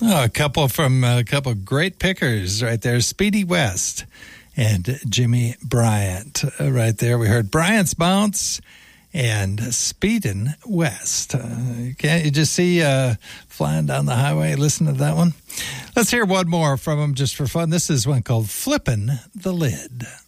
Oh, a couple great pickers right there. Speedy West and Jimmy Bryant right there. We heard Bryant's Bounce and Speedin' West. Can't you just see flying down the highway? Listen to that one. Let's hear one more from them just for fun. This is one called Flippin' the Lid.